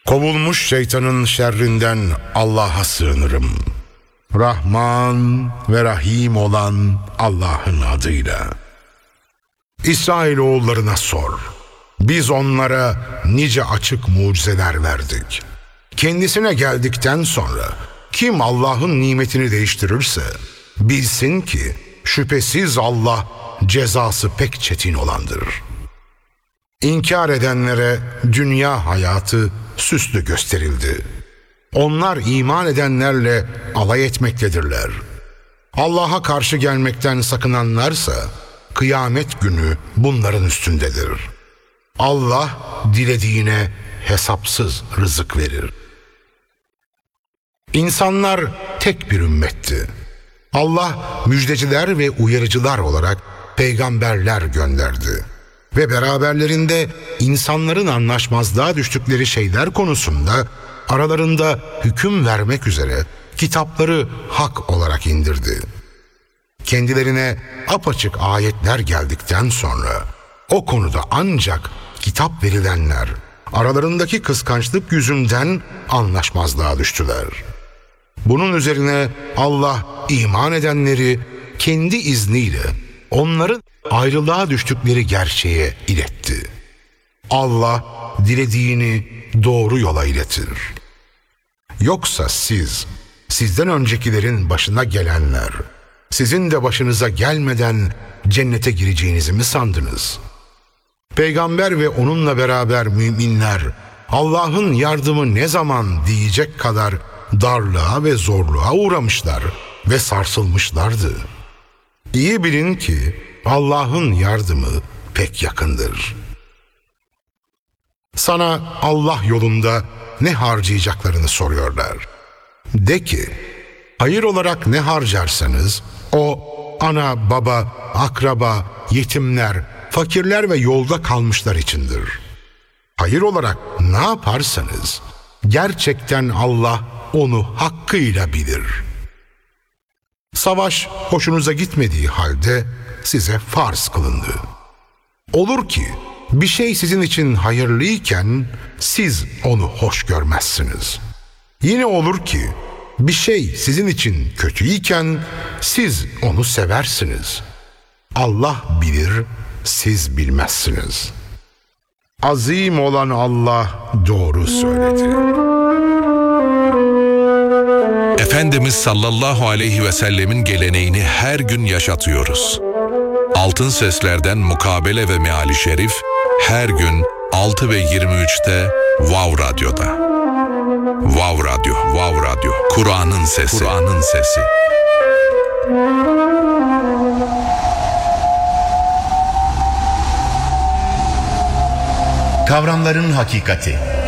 Kovulmuş şeytanın şerrinden Allah'a sığınırım. Rahman ve Rahim olan Allah'ın adıyla. İsrailoğullarına sor. Biz onlara nice açık mucizeler verdik. Kendisine geldikten sonra kim Allah'ın nimetini değiştirirse bilsin ki şüphesiz Allah cezası pek çetin olandır. İnkar edenlere dünya hayatı süslü gösterildi. Onlar iman edenlerle alay etmektedirler. Allah'a karşı gelmekten sakınanlarsa kıyamet günü bunların üstündedir. Allah dilediğine hesapsız rızık verir. İnsanlar tek bir ümmetti. Allah müjdeciler ve uyarıcılar olarak peygamberler gönderdi. Ve beraberlerinde insanların anlaşmazlığa düştükleri şeyler konusunda aralarında hüküm vermek üzere kitapları hak olarak indirdi. Kendilerine apaçık ayetler geldikten sonra o konuda ancak kitap verilenler aralarındaki kıskançlık yüzünden anlaşmazlığa düştüler. Bunun üzerine Allah iman edenleri kendi izniyle onların ayrılığa düştükleri gerçeğe iletti. Allah dilediğini doğru yola iletir. Yoksa sizden öncekilerin başına gelenler, sizin de başınıza gelmeden cennete gireceğinizi mi sandınız? Peygamber ve onunla beraber müminler, Allah'ın yardımı ne zaman diyecek kadar darlığa ve zorluğa uğramışlar ve sarsılmışlardı. İyi bilin ki Allah'ın yardımı pek yakındır. Sana Allah yolunda ne harcayacaklarını soruyorlar. De ki, hayır olarak ne harcarsanız o ana, baba, akraba, yetimler, fakirler ve yolda kalmışlar içindir. Hayır olarak ne yaparsanız gerçekten Allah onu hakkıyla bilir. Savaş hoşunuza gitmediği halde size farz kılındı. Olur ki bir şey sizin için hayırlıyken siz onu hoş görmezsiniz. Yine olur ki bir şey sizin için kötüyken siz onu seversiniz. Allah bilir, siz bilmezsiniz. Azim olan Allah doğru söyledi. Efendimiz sallallahu aleyhi ve sellemin geleneğini her gün yaşatıyoruz. Altın Sesler'den Mukabele ve Meali Şerif her gün 6 ve 23'te Vav Radyo'da. Vav Radyo, Vav Radyo. Kur'an'ın sesi. Kur'an'ın sesi. Kavramların hakikati.